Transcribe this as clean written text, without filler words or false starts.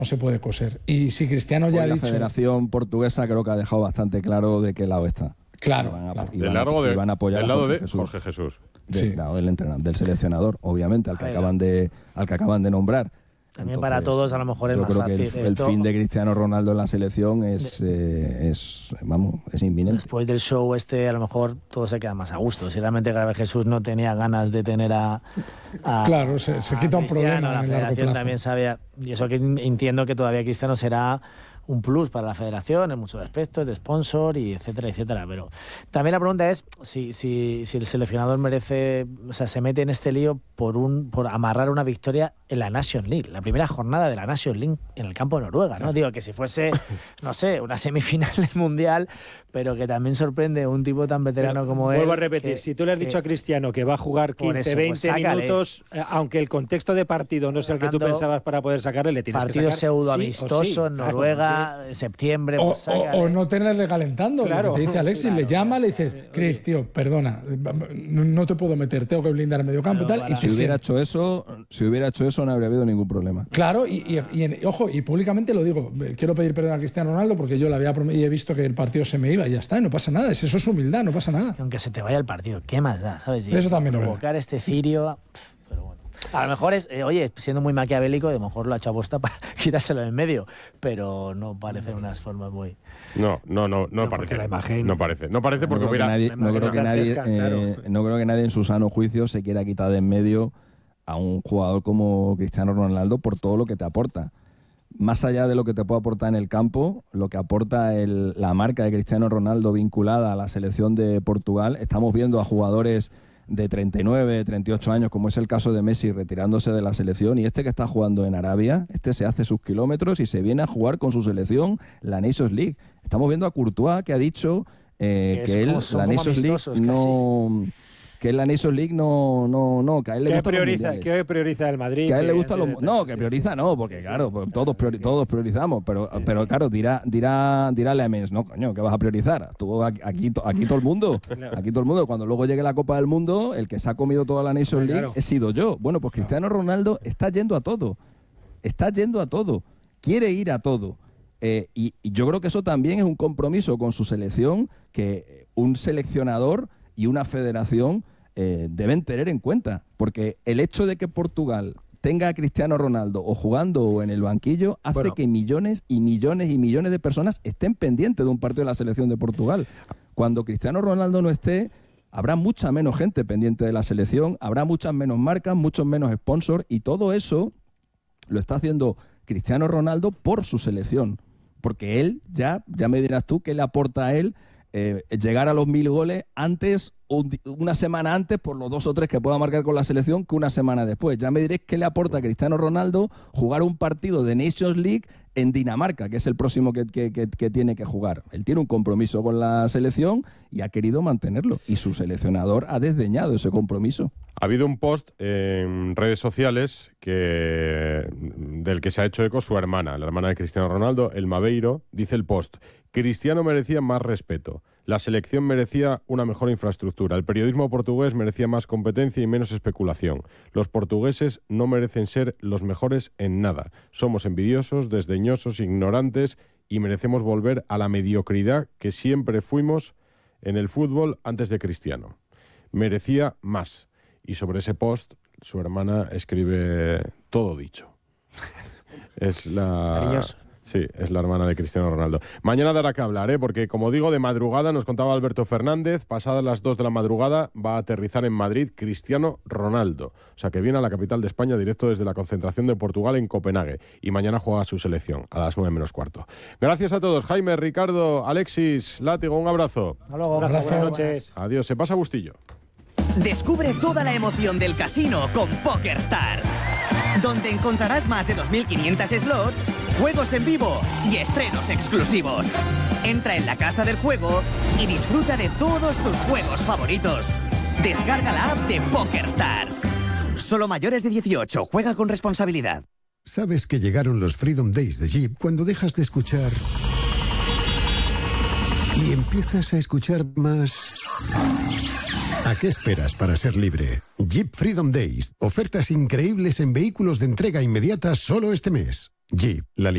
no se puede coser. Y si Cristiano ya ha dicho... La Federación Portuguesa creo que ha dejado bastante claro de qué lado está. Claro. Del lado de Jorge Jesús. Del lado del entrenador, del seleccionador, obviamente, al que acaban de nombrar. También entonces, para todos a lo mejor es más fácil. Yo creo que el fin de Cristiano Ronaldo en la selección es inminente. Después del show a lo mejor todo se queda más a gusto. Si realmente Gabriel Jesús no tenía ganas de tener claro, se quita un problema. La federación también sabía, y eso que entiendo que todavía Cristiano será un plus para la federación en muchos aspectos, de sponsor y etcétera, etcétera. Pero también la pregunta es si el seleccionador merece, o sea, se mete en este lío por amarrar una victoria en la Nations League, la primera jornada de la Nations League en el campo de Noruega, ¿no? Digo, que si fuese, no sé, una semifinal del Mundial, pero que también sorprende un tipo tan veterano como él. Vuelvo a repetir, si tú le has dicho a Cristiano que va a jugar 15, 20 minutos, aunque el contexto de partido no sea el que tú pensabas para poder sacarle, le tienes que sacar. Partido pseudo amistoso en Noruega, en septiembre. O no tenerle calentando, claro. Lo que te dice Alexis, le llama, le dices, Chris, tío, perdona, no te puedo meter, tengo que blindar el medio campo y tal. Y si hubiera hecho eso no habría habido ningún problema. Claro, ojo, y públicamente lo digo, quiero pedir perdón a Cristiano Ronaldo porque yo le había prometido y he visto que el partido se me iba y ya está, no pasa nada, eso es humildad, no pasa nada. Aunque se te vaya el partido, ¿qué más da? ¿Sabes? Eso también provocar este cirio, pero bueno. A lo mejor siendo muy maquiavélico, a lo mejor lo ha hecho a posta para quitárselo de en medio, pero no parecen unas formas muy... No parece. La imagen... No parece porque hubiera... No creo que nadie en su sano juicio se quiera quitar de en medio a un jugador como Cristiano Ronaldo por todo lo que te aporta. Más allá de lo que te puede aportar en el campo, lo que aporta la marca de Cristiano Ronaldo vinculada a la selección de Portugal, estamos viendo a jugadores de 39, 38 años, como es el caso de Messi, retirándose de la selección, y que está jugando en Arabia, se hace sus kilómetros y se viene a jugar con su selección la Nations League. Estamos viendo a Courtois, que ha dicho que él la Nations League no... Que en la Nations League no, que a él le gusta ¿Qué prioriza el Madrid? Que a él le gusta que prioriza no, porque claro, todos priorizamos, pero claro, dirá Lemens, no, coño, ¿qué vas a priorizar? Tú aquí todo el mundo, cuando luego llegue la Copa del Mundo, el que se ha comido toda la Nations League he sido yo. Bueno, pues Cristiano Ronaldo está yendo a todo, quiere ir a todo. Y yo creo que eso también es un compromiso con su selección que un seleccionador y una federación deben tener en cuenta, porque el hecho de que Portugal tenga a Cristiano Ronaldo o jugando o en el banquillo hace que millones y millones y millones de personas estén pendientes de un partido de la selección de Portugal. Cuando Cristiano Ronaldo no esté, habrá mucha menos gente pendiente de la selección, habrá muchas menos marcas, muchos menos sponsors, y todo eso lo está haciendo Cristiano Ronaldo por su selección, porque él, ya me dirás tú, ¿qué le aporta a él llegar a los 1000 goles antes, una semana antes, por los 2 o 3 que pueda marcar con la selección, que una semana después? Ya me diréis qué le aporta a Cristiano Ronaldo jugar un partido de Nations League en Dinamarca, que es el próximo que tiene que jugar. Él tiene un compromiso con la selección y ha querido mantenerlo, y su seleccionador ha desdeñado ese compromiso. Ha habido un post en redes sociales del que se ha hecho eco su hermana, la hermana de Cristiano Ronaldo, El Maveiro. Dice el post: Cristiano merecía más respeto, la selección merecía una mejor infraestructura, el periodismo portugués merecía más competencia y menos especulación. Los portugueses no merecen ser los mejores en nada. Somos envidiosos, desdeñosos, ignorantes y merecemos volver a la mediocridad que siempre fuimos en el fútbol antes de Cristiano. Merecía más. Y sobre ese post, su hermana escribe todo dicho. Cariñoso. Sí, es la hermana de Cristiano Ronaldo. Mañana dará que hablar, porque como digo, de madrugada, nos contaba Alberto Fernández, pasadas las 2 de la madrugada va a aterrizar en Madrid Cristiano Ronaldo. O sea, que viene a la capital de España directo desde la concentración de Portugal en Copenhague. Y mañana juega su selección a las 9 menos cuarto. Gracias a todos. Jaime, Ricardo, Alexis, Látigo, un abrazo. Hasta luego. Buenas noches. Adiós. Se pasa Bustillo. Descubre toda la emoción del casino con PokerStars, donde encontrarás más de 2.500 slots, juegos en vivo y estrenos exclusivos. Entra en la casa del juego y disfruta de todos tus juegos favoritos. Descarga la app de PokerStars. Solo mayores de 18. Juega con responsabilidad. ¿Sabes que llegaron los Freedom Days de Jeep cuando dejas de escuchar y empiezas a escuchar más? ¿A qué esperas para ser libre? Jeep Freedom Days. Ofertas increíbles en vehículos de entrega inmediata solo este mes. Jeep, la